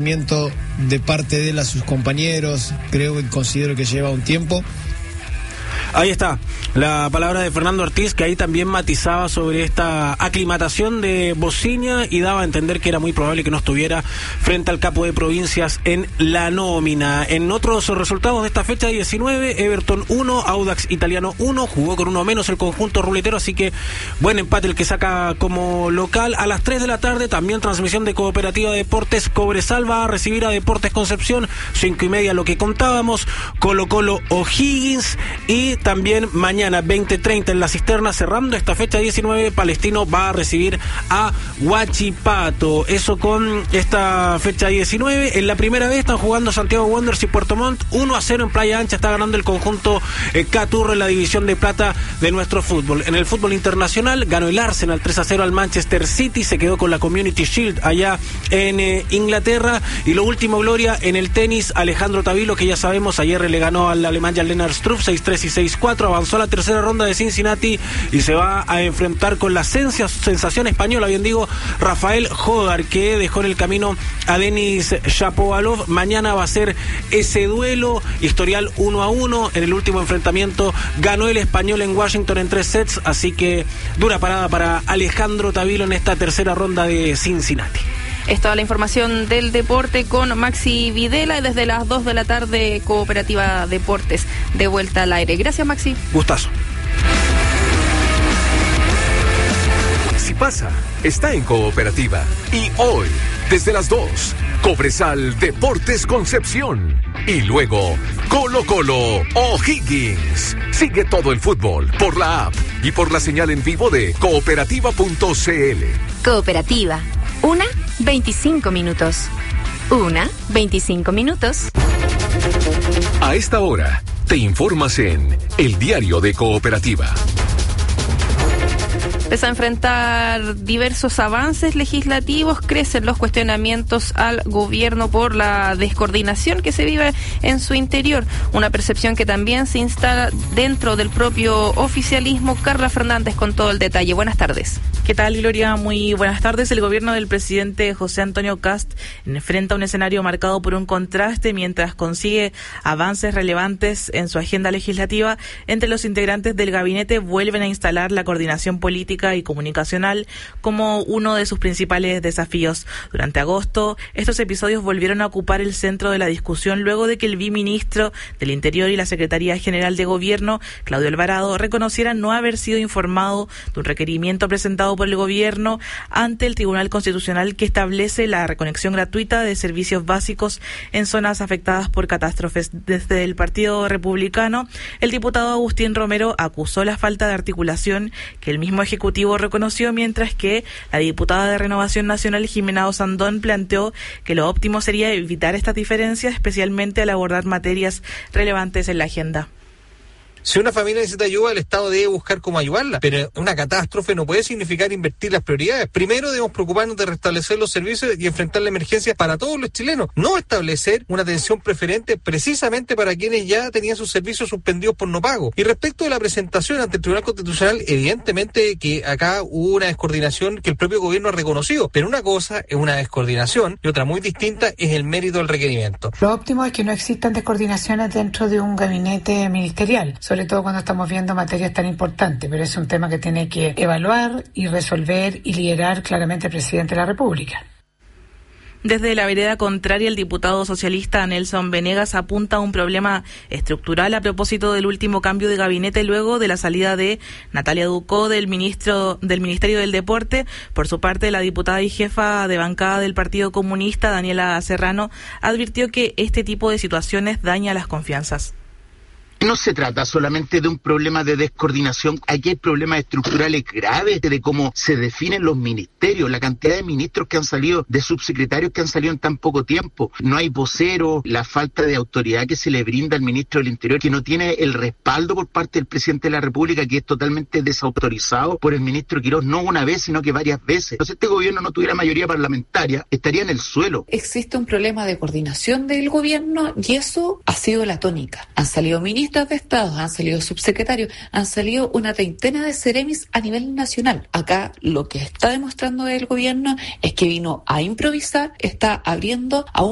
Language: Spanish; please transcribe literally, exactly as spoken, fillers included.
De parte de él a sus compañeros, creo que considero que lleva un tiempo. Ahí está, la palabra de Fernando Ortiz, que ahí también matizaba sobre esta aclimatación de Bociña y daba a entender que era muy probable que no estuviera frente al capo de provincias en la nómina. En otros resultados de esta fecha diecinueve, Everton uno, Audax Italiano uno, jugó con uno menos el conjunto ruletero, así que buen empate el que saca como local. A las tres de la tarde, también transmisión de Cooperativa Deportes, Cobresal va a recibir a Deportes Concepción, cinco y media lo que contábamos, Colo Colo O'Higgins, y también mañana veinte treinta en la Cisterna, cerrando esta fecha diecinueve, Palestino va a recibir a Huachipato. Eso con esta fecha diecinueve. En la primera vez están jugando Santiago Wanderers y Puerto Montt, uno a cero en Playa Ancha, está ganando el conjunto eh, Caturro en la división de plata de nuestro fútbol. En el fútbol internacional ganó el Arsenal tres a cero al Manchester City, se quedó con la Community Shield allá en eh, Inglaterra. Y lo último, Gloria, en el tenis, Alejandro Tavilo, que ya sabemos, ayer le ganó al alemán Jan Lennart Struff seis tres y seis cuatro, avanzó a la tercera ronda de Cincinnati y se va a enfrentar con la sensación española, bien digo, Rafael Hogar, que dejó en el camino a Denis Shapovalov. Mañana va a ser ese duelo, historial uno a uno. En el último enfrentamiento ganó el español en Washington en tres sets, así que dura parada para Alejandro Tavilo en esta tercera ronda de Cincinnati. Es toda la información del deporte con Maxi Videla, y desde las dos de la tarde Cooperativa Deportes de vuelta al aire. Gracias, Maxi. Gustazo. Si pasa, está en Cooperativa. Y hoy, desde las dos, Cobresal Deportes Concepción. Y luego, Colo Colo O'Higgins. Sigue todo el fútbol por la app y por la señal en vivo de cooperativa punto c l. Cooperativa. Una, veinticinco minutos. Una, veinticinco minutos. A esta hora, te informas en El Diario de Cooperativa. Pese a enfrentar diversos avances legislativos, crecen los cuestionamientos al gobierno por la descoordinación que se vive en su interior. Una percepción que también se instala dentro del propio oficialismo. Carla Fernández con todo el detalle. Buenas tardes. ¿Qué tal, Gloria? Muy buenas tardes. El gobierno del presidente José Antonio Kast enfrenta un escenario marcado por un contraste mientras consigue avances relevantes en su agenda legislativa. Entre los integrantes del gabinete vuelven a instalar la coordinación política y comunicacional como uno de sus principales desafíos. Durante agosto, estos episodios volvieron a ocupar el centro de la discusión luego de que el viceministro del Interior y la Secretaría General de Gobierno, Claudio Alvarado, reconociera no haber sido informado de un requerimiento presentado por el gobierno ante el Tribunal Constitucional que establece la reconexión gratuita de servicios básicos en zonas afectadas por catástrofes. Desde el Partido Republicano, el diputado Agustín Romero acusó la falta de articulación que el mismo Ejecutivo reconoció, mientras que la diputada de Renovación Nacional, Jimena Osandón, planteó que lo óptimo sería evitar estas diferencias, especialmente al abordar materias relevantes en la agenda. Si una familia necesita ayuda, el Estado debe buscar cómo ayudarla, pero una catástrofe no puede significar invertir las prioridades. Primero debemos preocuparnos de restablecer los servicios y enfrentar la emergencia para todos los chilenos, no establecer una atención preferente precisamente para quienes ya tenían sus servicios suspendidos por no pago. Y respecto de la presentación ante el Tribunal Constitucional, evidentemente que acá hubo una descoordinación que el propio gobierno ha reconocido, pero una cosa es una descoordinación y otra muy distinta es el mérito del requerimiento. Lo óptimo es que no existan descoordinaciones dentro de un gabinete ministerial, sobre todo cuando estamos viendo materias tan importantes, pero es un tema que tiene que evaluar y resolver y liderar claramente el presidente de la República. Desde la vereda contraria, el diputado socialista Nelson Venegas apunta a un problema estructural a propósito del último cambio de gabinete luego de la salida de Natalia Ducó del ministro del Ministerio del Deporte. Por su parte, la diputada y jefa de bancada del Partido Comunista, Daniela Serrano, advirtió que este tipo de situaciones daña las confianzas. No se trata solamente de un problema de descoordinación, aquí hay problemas estructurales graves de cómo se definen los ministerios, la cantidad de ministros que han salido, de subsecretarios que han salido en tan poco tiempo, no hay vocero, la falta de autoridad que se le brinda al ministro del Interior, que no tiene el respaldo por parte del presidente de la República, que es totalmente desautorizado por el ministro Quirós, no una vez, sino que varias veces. Entonces, este gobierno no tuviera mayoría parlamentaria, estaría en el suelo. Existe un problema de coordinación del gobierno y eso ha sido la tónica. Han salido ministros de Estado, han salido subsecretarios, han salido una treintena de seremis a nivel nacional. Acá lo que está demostrando el gobierno es que vino a improvisar, está abriendo a un